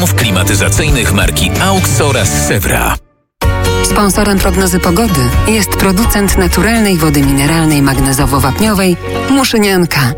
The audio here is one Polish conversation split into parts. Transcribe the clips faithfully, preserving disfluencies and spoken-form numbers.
klimatyzacyjnych marki AUX oraz Sewra. Sponsorem prognozy pogody jest producent naturalnej wody mineralnej magnezowo-wapniowej Muszynianka.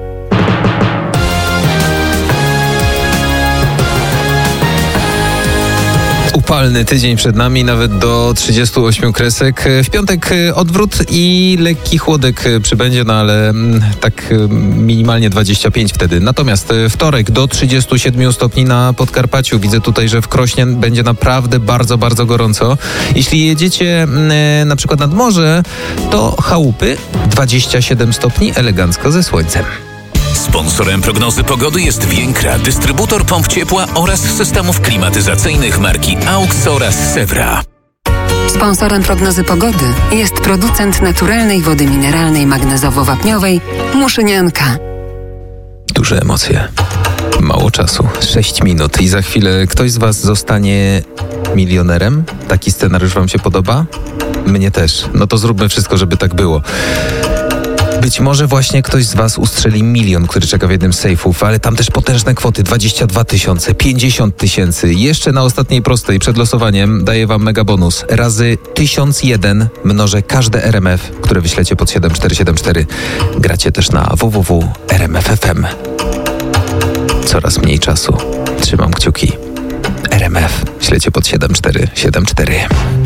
Upalny tydzień przed nami, nawet do trzydziestu ośmiu kresek. W piątek odwrót i lekki chłodek przybędzie, no ale tak minimalnie dwadzieścia pięć wtedy. Natomiast wtorek do trzydziestu siedmiu stopni na Podkarpaciu. Widzę tutaj, że w Krośnie będzie naprawdę bardzo, bardzo gorąco. Jeśli jedziecie na przykład nad morze, to Chałupy dwadzieścia siedem stopni, elegancko ze słońcem. Sponsorem prognozy pogody jest Więkra, dystrybutor pomp ciepła oraz systemów klimatyzacyjnych marki AUX oraz Sewra. Sponsorem prognozy pogody jest producent naturalnej wody mineralnej magnezowo-wapniowej Muszynianka. Duże emocje. Mało czasu. sześć minut i za chwilę ktoś z was zostanie milionerem? Taki scenariusz wam się podoba? Mnie też. No to zróbmy wszystko, żeby tak było. Być może właśnie ktoś z was ustrzeli milion, który czeka w jednym z sejfów, ale tam też potężne kwoty, dwadzieścia dwa tysiące, pięćdziesiąt tysięcy. Jeszcze na ostatniej prostej przed losowaniem daję wam mega bonus. Razy tysiąc jeden mnożę każde R M F, które wyślecie pod siedem cztery siedem cztery. Gracie też na w w w kropka r m f kropka f m. Coraz mniej czasu. Trzymam kciuki. R M F ślecie pod siedem cztery siedem cztery.